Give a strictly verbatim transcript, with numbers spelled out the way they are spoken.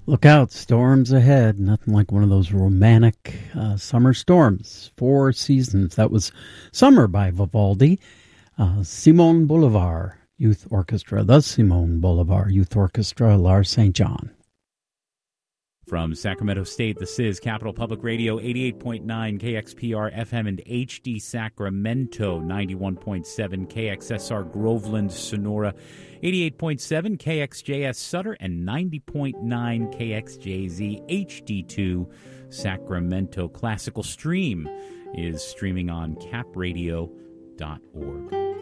Look out, storms ahead. Nothing like one of those romantic uh, summer storms. Four seasons. That was Summer by Vivaldi. Uh, Simon Bolivar Youth Orchestra. The Simon Bolivar Youth Orchestra, Lars Saint John. From Sacramento State, this is Capital Public Radio, eighty-eight point nine K X P R F M and H D Sacramento, ninety-one point seven K X S R Groveland, Sonora, eighty-eight point seven K X J S Sutter, and ninety point nine K X J Z H D two Sacramento. Classical Stream is streaming on cap radio dot org.